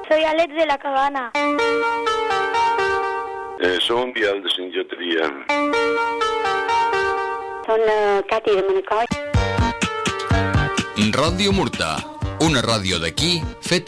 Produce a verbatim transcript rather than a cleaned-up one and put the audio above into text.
Soy Alex de La Cabana. Eh, som Biel de Sant Llotria. Són uh, Cati de Manacor. Ràdio Murta, una ràdio d'aquí feta